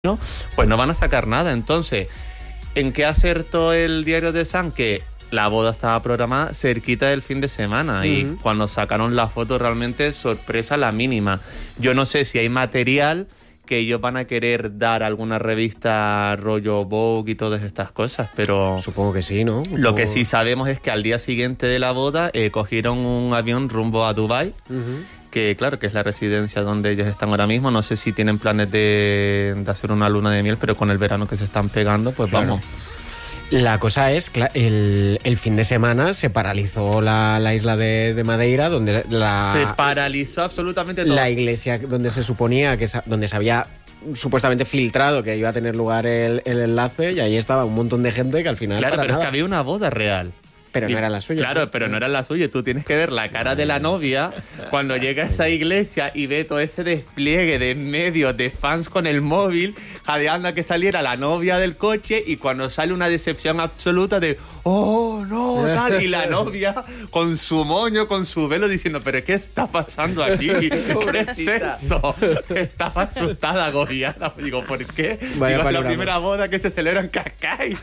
pues no van a sacar nada. Entonces, ¿en qué acertó el diario The Sun? Que la boda estaba programada cerquita del fin de semana y cuando sacaron la foto realmente sorpresa la mínima. Yo no sé si hay material que ellos van a querer dar a alguna revista rollo Vogue y todas estas cosas, pero... Supongo que sí, ¿no? Lo que sí sabemos es que al día siguiente de la boda cogieron un avión rumbo a Dubái, que claro, que es la residencia donde ellos están ahora mismo. No sé si tienen planes de hacer una luna de miel, pero con el verano que se están pegando, pues claro, vamos. La cosa es, el fin de semana se paralizó la isla de Madeira, donde se paralizó absolutamente todo. La iglesia donde se suponía donde se había supuestamente filtrado que iba a tener lugar el enlace, y ahí estaba un montón de gente que al final... Claro, pero nada. Es que había una boda real. Pero no era la suya. Claro, pero no era la suya. Tú tienes que ver la cara de la novia cuando llega a esa iglesia y ve todo ese despliegue de medios, de fans con el móvil, jadeando a que saliera la novia del coche, y cuando sale una decepción absoluta de ¡oh, no! Tal, y la novia con su moño, con su velo, diciendo ¿pero qué está pasando aquí? ¿Qué es esto? Estaba asustada, agobiada. Digo, ¿por qué? Digo, es la primera boda que se celebra en Cascais.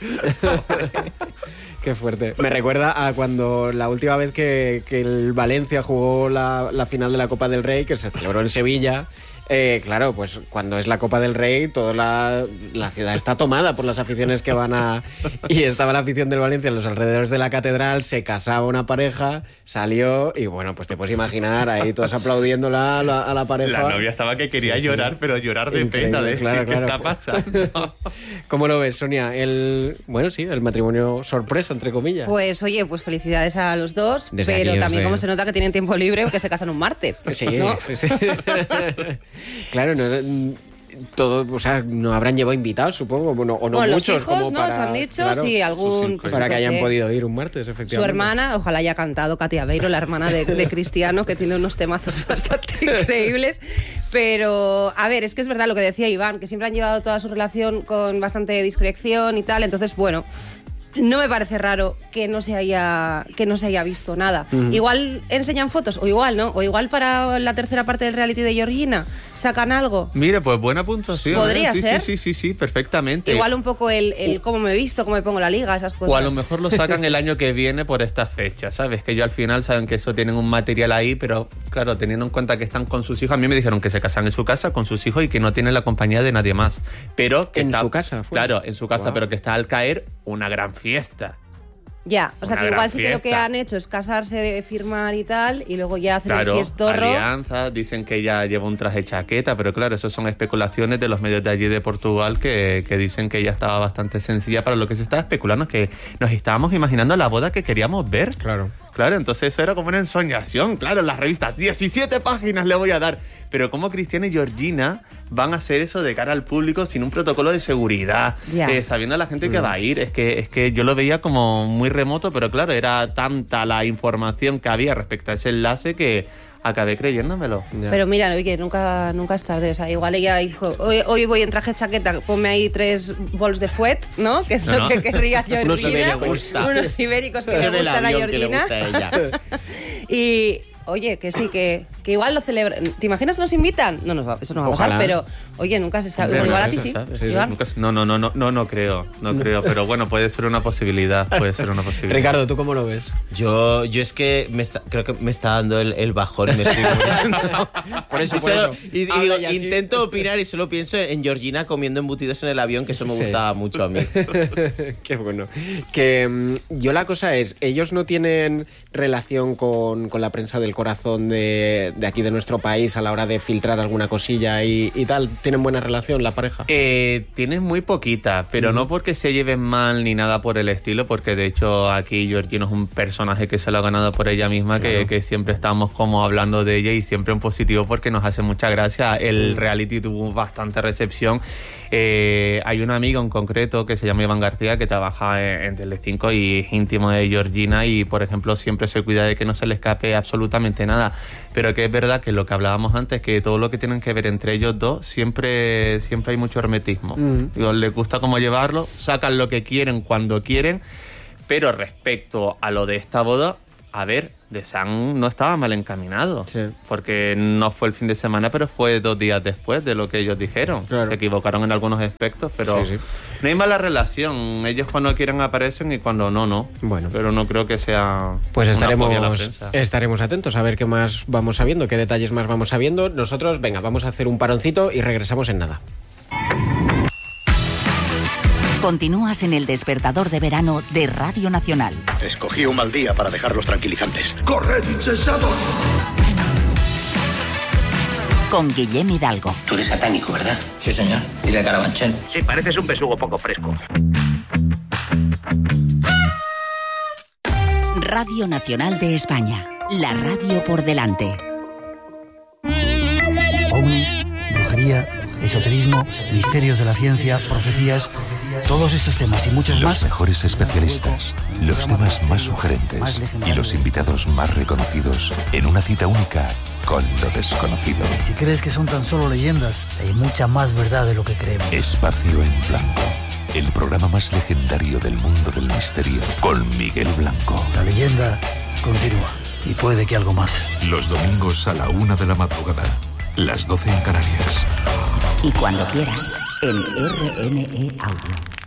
Qué fuerte. Me recuerda a cuando la última vez que el Valencia jugó la final de la Copa del Rey, que se celebró en Sevilla. Claro, pues cuando es la Copa del Rey, toda la ciudad está tomada por las aficiones que van a... Y estaba la afición del Valencia en los alrededores de la catedral, se casaba una pareja, salió y bueno, pues te puedes imaginar ahí todos aplaudiéndola a la pareja. La novia estaba que quería llorar, pero llorar de pena, de decir qué está pasando. ¿Cómo lo ves, Sonia? El matrimonio sorpresa, entre comillas. Pues oye, pues felicidades a los dos, desde pero aquí, también como se nota que tienen tiempo libre, que se casan un martes. Sí, ¿no? sí. Claro, todo, o sea, no habrán llevado invitados, supongo, o no muchos. Los hijos, como ¿no? Se han dicho, claro, sí, algún... Pues, para que hayan podido ir un martes, efectivamente. Su hermana, ojalá haya cantado Katia Beiro, la hermana de Cristiano, que tiene unos temazos bastante increíbles. Pero, a ver, es que es verdad lo que decía Iván, que siempre han llevado toda su relación con bastante discreción y tal, entonces, bueno... No me parece raro que no se haya visto nada. Igual enseñan fotos, o igual, ¿no? O igual para la tercera parte del reality de Georgina sacan algo. Mire, pues buena puntuación. Podría ser. Sí, perfectamente. Igual un poco el cómo me he visto, cómo me pongo la liga, esas cosas. O a lo mejor lo sacan el año que viene por esta fecha, ¿sabes? Que yo al final saben que eso tienen un material ahí, pero claro, teniendo en cuenta que están con sus hijos, a mí me dijeron que se casan en su casa con sus hijos y que no tienen la compañía de nadie más. Pero que ¿En su casa? Claro, en su casa, wow. Pero que está al caer una gran fiesta. Ya, o sea que igual sí que lo que han hecho es casarse, firmar y tal, y luego ya hacen el fiestorro. Alianza, dicen que ella lleva un traje chaqueta, pero claro, eso son especulaciones de los medios de allí de Portugal que dicen que ella estaba bastante sencilla para lo que se estaba especulando, que nos estábamos imaginando la boda que queríamos ver. Claro, entonces eso era como una ensoñación, claro, en las revistas, 17 páginas le voy a dar. Pero ¿cómo Cristiano y Georgina van a hacer eso de cara al público sin un protocolo de seguridad? Sabiendo a la gente que va a ir. Es que yo lo veía como muy remoto, pero claro, era tanta la información que había respecto a ese enlace que acabé creyéndomelo. Pero mira, oye, nunca es tarde. O sea, igual ella dijo, hoy voy en traje chaqueta, ponme ahí 3 bols de fuet, ¿no? Que es lo que querría Georgina. Unos ibéricos que le gustan a Georgina. Y... Oye, que sí, que igual lo celebran. ¿Te imaginas que nos invitan? No, eso no va a pasar, pero oye, nunca se sabe. Igual a ti sí. No creo, pero bueno, puede ser una posibilidad, Ricardo, ¿tú cómo lo ves? Yo es que creo que me está dando el bajón y me estoy muriendo. Por eso. Y digo, intento opinar y solo pienso en Georgina comiendo embutidos en el avión, que eso me gustaba mucho a mí. Qué bueno. Que yo la cosa es, ellos no tienen relación con la prensa del corazón de aquí de nuestro país a la hora de filtrar alguna cosilla y tal. ¿Tienen buena relación la pareja? Tienen muy poquita, pero no porque se lleven mal ni nada por el estilo, porque de hecho aquí Georgina es un personaje que se lo ha ganado por ella misma, que siempre estamos como hablando de ella y siempre en positivo porque nos hace mucha gracia. El reality tuvo bastante recepción. Hay un amigo en concreto que se llama Iván García, que trabaja en Telecinco y es íntimo de Georgina y, por ejemplo, siempre se cuida de que no se le escape absolutamente nada, pero que es verdad que lo que hablábamos antes, que todo lo que tienen que ver entre ellos dos, siempre hay mucho hermetismo. Digo, les gusta cómo llevarlo, sacan lo que quieren cuando quieren, pero respecto a lo de esta boda, a ver, The Sun no estaba mal encaminado. Sí. Porque no fue el fin de semana, pero fue 2 días después de lo que ellos dijeron. Claro. Se equivocaron en algunos aspectos, pero Sí. no hay mala relación. Ellos cuando quieren aparecen y cuando no. Bueno. Pero no creo que sea Pues una fobia a la prensa. estaremos atentos a ver qué más vamos sabiendo, qué detalles más vamos sabiendo. Nosotros, venga, vamos a hacer un paroncito y regresamos en nada. Continúas en el despertador de verano de Radio Nacional. Escogí un mal día para dejar los tranquilizantes. ¡Corred, insensatos! Con Guillem Hidalgo. Tú eres satánico, ¿verdad? Sí, señor. ¿Y de Carabanchel? Sí, pareces un besugo poco fresco. Radio Nacional de España. La radio por delante. Ovnis, brujería, esoterismo, misterios de la ciencia, profecías, todos estos temas y muchos más. Los mejores especialistas, los temas más sugerentes y los invitados más reconocidos en una cita única con lo desconocido. Si crees que son tan solo leyendas, hay mucha más verdad de lo que creemos. Espacio en Blanco, el programa más legendario del mundo del misterio, con Miguel Blanco. La leyenda continúa y puede que algo más. Los domingos a la 1 de la madrugada, las 12 en Canarias. Y cuando quieras, en RNE Audio.